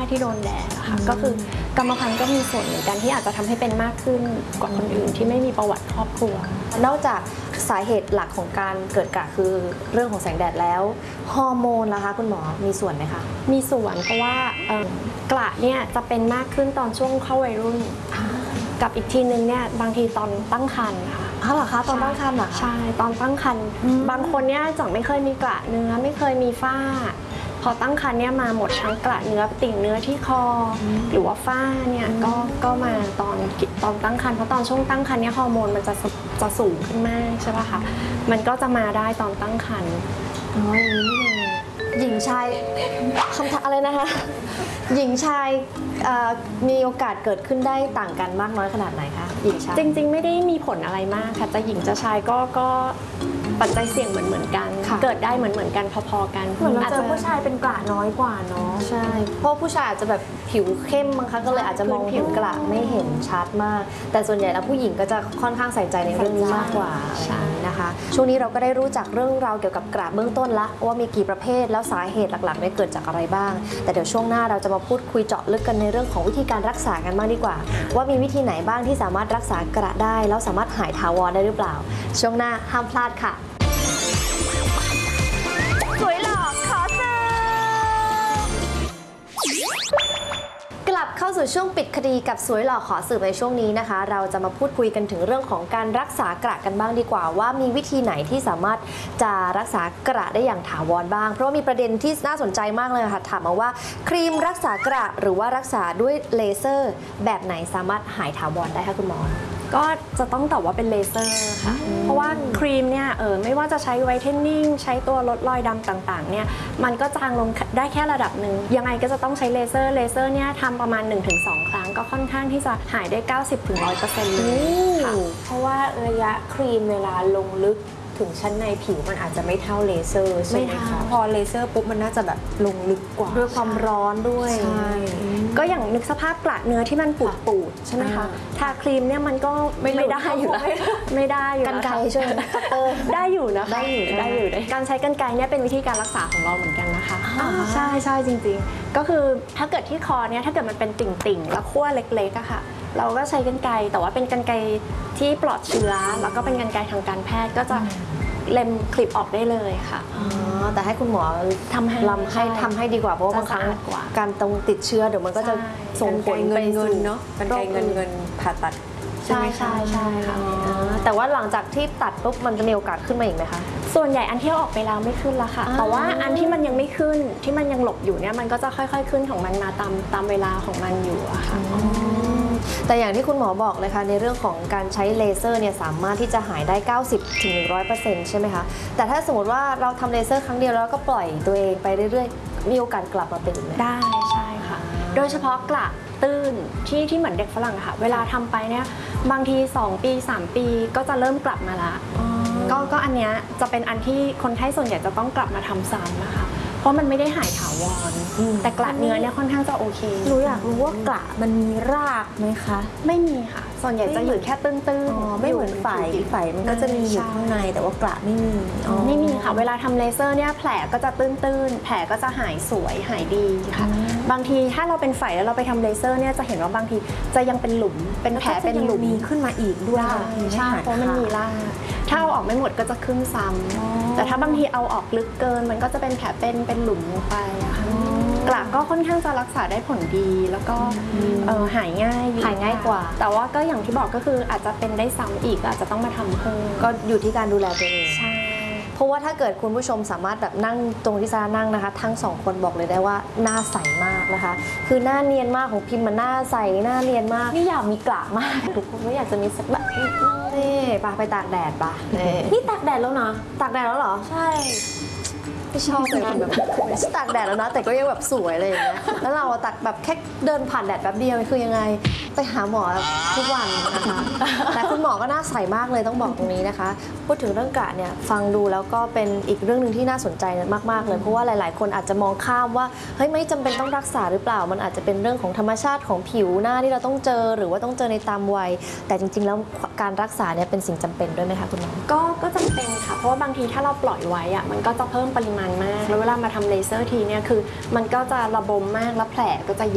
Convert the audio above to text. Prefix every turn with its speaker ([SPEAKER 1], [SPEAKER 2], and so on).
[SPEAKER 1] ที่โดนแดดนะคะก็คือกรรมพันธุ์ก็มีส่วนเหมือนกันที่อาจจะทำให้เป็นมากขึ้นกว่าคนอื่นที่ไม่มีประวัติครอบครัวน
[SPEAKER 2] อกจากสาเหตุหลักของการเกิดกระคือเรื่องของแสงแดดแล้วฮอร์โมนล่ะคะคุณหมอมีส่วนไหมคะ
[SPEAKER 1] มีส่วนเพราะว่ากระเนี่ยจะเป็นมากขึ้นตอนช่วงเข้าวัยรุ่นกับอีกทีนึงเนี่ยบางทีตอนตั้งครรภ์ค่ะ
[SPEAKER 2] เหรอคะตอนตั้งครรภ์เหรอคะ
[SPEAKER 1] ใช่ตอนตั้งครรภ์บางคนเนี่ยจากไม่เคยมีกระเนื้อไม่เคยมีฝ้าพอตั้งครรภ์เนี่ยมาหมดทั้งกระเนื้อติ่งเนื้อที่คอหรือว่าฝ้าเนี่ยก็มาตอนตั้งครรภ์เพราะตอนช่วงตั้งครรภ์เนี่ยฮอร์โมนมันจะสูงขึ้นมากใช่ป่ะคะมันก็จะมาได้ตอนตั้งครรภ์
[SPEAKER 2] อย่างนี้นี่เองหญิงชายคำถามอะไรนะคะหญิงชายมีโอกาสเกิดขึ้นได้ต่างกันมากน้อยขนาดไหนคะหญิงชาย
[SPEAKER 1] จริงๆไม่ได้มีผลอะไรมากค่ะจะหญิงจะชายก็ปัจจัยเสี่ยงเหมือนกันเกิดได้เหมือนกันพอๆกัน
[SPEAKER 2] เหมือนเราเจอผู้ชายเป็นกระน้อยกว่าเนาะใช่เพราะผู้ชายอาจจะแบบผิวเข้มบางครั้งก็เลยอาจจะมองผิวกระไม่เห็นชัดมากแต่ส่วนใหญ่แล้วผู้หญิงก็จะค่อนข้างใส่ใจในเรื่องนี้มากกว่านะคะช่วงนี้เราก็ได้รู้จักเรื่องราวเกี่ยวกับกระเบื้องต้นละว่ามีกี่ประเภทแล้วสาเหตุหลักๆเกิดจากอะไรบ้างแต่เดี๋ยวช่วงหน้าเราจะมาพูดคุยเจาะลึกกันในเรื่องของวิธีการรักษากันบ้างดีกว่าว่ามีวิธีไหนบ้างที่สามารถรักษากระได้แล้วสามารถหายถาวรได้หรือเปล่าช่วงหน้าห้ามพลาดค่ะสวยหล่อขอเสิร์ฟกลับเข้าสู่ช่วงปิดคดีกับสวยหล่อขอสืบในช่วงนี้นะคะเราจะมาพูดคุยกันถึงเรื่องของการรักษากระกันบ้างดีกว่าว่ามีวิธีไหนที่สามารถจะรักษากระได้อย่างถาวรบ้างเพราะมีประเด็นที่น่าสนใจมากเลยค่ะถามมาว่าครีมรักษากระหรือว่ารักษาด้วยเลเซอร์แบบไหนสามารถหายถาวรได้คะคุณหมอ
[SPEAKER 1] ก็จะต้องตอบว่าเป็นเลเซอร์ค่ะเพราะว่าครีมเนี่ยไม่ว่าจะใช้ไวท์เทนนิ่งใช้ตัวลดรอยดำต่างๆเนี่ยมันก็จางลงได้แค่ระดับหนึ่งยังไงก็จะต้องใช้เลเซอร์เนี่ยทำประมาณ 1-2 ครั้งก็ค่อนข้างที่จะหายได้ 90-100% เลย
[SPEAKER 3] เพราะว่าระยะครีมเวลาลงลึกถึงชั้นในผิวมันอาจจะไม่เท่าเลเซอร์ใช่ไหมคะพอเลเซอร์ปุ๊บมันน่าจะแบบลงลึกกว่า
[SPEAKER 2] ด้วยความร้อนด้วย
[SPEAKER 3] ใช่
[SPEAKER 1] ก็อย่างนึกสภาพกระเนื้อที่มันปูดใช่ไหมคะทาครีมเนี่ยมันก็ไม่ได้อยู่แล้วไม่ได้อยู่
[SPEAKER 2] กันไกรใช่ไหมคัตเตอร์
[SPEAKER 1] ได้อยู่นะได้อยู่การใช้กันไกรเนี่ยเป็นวิธีการรักษาของเราเหมือนกันนะคะใช่จริงๆก็คือถ้าเกิดที่คอเนี่ยถ้าเกิดมันเป็นติ่งๆแล้วขั้วเล็กๆอะค่ะเราก็ใช้กรรไกรแต่ว่าเป็นกรรไกรที่ปลอดเชื้อแล้วก็เป็นกรรไกรทางการแพทย์ก็จะเล็มคลิปออกได้เลยค่ะ
[SPEAKER 2] แต่ให้คุณหมอทำให้ดีกว่าเพราะว่าบางครั้งการตรงติดเชื้อเดี๋ยวมันก็จะส่งผลไปสู่
[SPEAKER 3] เนาะกรรไกรเงินผ่าตัด
[SPEAKER 1] ใช่ค่ะ
[SPEAKER 2] แต่ว่าหลังจากที่ตัดปุ๊บมันจะมีโอกาสขึ้นมาอีกไหมคะ
[SPEAKER 1] ส่วนใหญ่อันที่ออกไปแล้วไม่ขึ้นละค่ะแต่ว่าอันที่มันยังไม่ขึ้นที่มันยังหลบอยู่เนี่ยมันก็จะค่อยๆขึ้นของมันมาตามเวลาของมันอยู่อะค่ะ
[SPEAKER 2] แต่อย่างที่คุณหมอบอกเลยค่ะในเรื่องของการใช้เลเซอร์เนี่ยสามารถที่จะหายได้ 90-100% ใช่ไหมคะแต่ถ้าสมมติว่าเราทำเลเซอร์ครั้งเดียวแล้วก็ปล่อยตัวเองไปเรื่อยๆมีโอกาสกลับมาเป็นอีกไหม
[SPEAKER 1] ได้ใช่ค่ะโดยเฉพาะกระตื้นที่เหมือนเด็กฝรั่งค่ะเวลาทำไปเนี่ยบางที2 ปี 3 ปีก็จะเริ่มกลับมาละก็อันเนี้ยจะเป็นอันที่คนไข้ส่วนใหญ่จะต้องกลับมาทำซ้ำนะคะเพราะมันไม่ได้หายถาวรแต่กระเนื้อเนี่ยค่อนข้างจะโอเค
[SPEAKER 3] หนูอยากรู้ว่ากระมันมีรากไหมคะ
[SPEAKER 1] ไม่มีค่ะส่วนใหญ่จะอยู่แค่ตื้น
[SPEAKER 3] ๆไม่เหมือนไฝมันก็จะมีอยู่ข้างในแต่ว่ากระไม่
[SPEAKER 1] มีค่ะเวลาทำเลเซอร์เนี่ยแผลก็จะตื้นแผลก็จะหายสวยหายดีค่ะบางทีถ้าเราเป็นไฝแล้วเราไปทำเลเซอร์เนี่ยจะเห็นว่าบางทีจะยังเป็นหลุมเป็นแผลเป็นหลุม
[SPEAKER 3] มีขึ้นมาอีกด้วย
[SPEAKER 1] ใช่เพราะมันมีรากถ้าเอาออกไม่หมดก็จะขึ้นซ้ำแต่ถ้าบางทีเอาออกลึกเกินมันก็จะเป็นแผลเป็นหลุมลงไปอะค่ะกระก็ค่อนข้างจะรักษาได้ผลดีแล้วก็หายง่าย
[SPEAKER 2] กว่า
[SPEAKER 1] แต่ว่าก็อย่างที่บอกก็คืออาจจะเป็นได้ซ้ำอีกอาจจะต้องมาทำเพิ่ม
[SPEAKER 2] ก็อยู่ที่การดูแลตัวเอง
[SPEAKER 1] ใช่
[SPEAKER 2] เพราะว่าถ้าเกิดคุณผู้ชมสามารถแบบนั่งตรงที่ซานั่งนะคะทั้ง2 คนบอกเลยได้ว่าหน้าใสมากนะคะคือหน้าเนียนมากของพิมพ์มันหน้าใสหน้าเนียนมาก
[SPEAKER 3] นี่อยากมีกระมากทุกคนไม่อยากจะมีสักแบบ
[SPEAKER 2] นี่ไปตากแดด
[SPEAKER 3] นี่ตากแดดแล้วนะ
[SPEAKER 2] ตากแดดแล้วเหรอ
[SPEAKER 3] ใช่
[SPEAKER 2] ไม่ชอบเลยแบบตากแดดแล้วนะแต่ก็ยังแบบสวยเลยอย่างเงี้ยแล้วเราตากแบบแค่เดินผ่านแดดแป๊บเดียวคือยังไงไปหาหมอทุกวันนะคะแต่คุณหมอก็น่าใสมากเลยต้องบอกตรงนี้นะคะพูดถึงเรื่องกระเนี่ยฟังดูแล้วก็เป็นอีกเรื่องหนึ่งที่น่าสนใจมากๆเลยเพราะว่าหลายๆคนอาจจะมองข้ามว่าเฮ้ยไม่จำเป็นต้องรักษาหรือเปล่ามันอาจจะเป็นเรื่องของธรรมชาติของผิวหน้าที่เราต้องเจอหรือว่าต้องเจอในตามวัยแต่จริงๆแล้วการรักษาเนี่ยเป็นสิ่งจำเป็นด้วยไหมคะคุณหมอ
[SPEAKER 1] ก็จำเป็นค่ะเพราะว่าบางทีถ้าเราปล่อยไว้อะมันก็จะเพิ่มปริมาณมากแล้วเวลามาทำเลเซอร์ทีเนี่ยคือมันก็จะระบมมากแล้วแผลก็จะ